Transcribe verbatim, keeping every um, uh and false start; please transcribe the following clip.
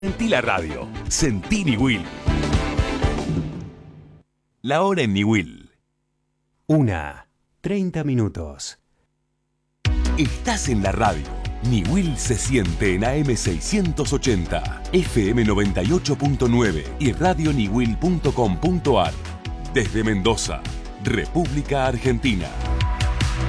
Sentí la radio. Sentí Niwil. La hora en Niwil. Una, treinta minutos. Estás en la radio. Niwil se siente en A M seiscientos ochenta, F M noventa y ocho punto nueve y radio niwil punto com punto ar. Desde Mendoza, República Argentina.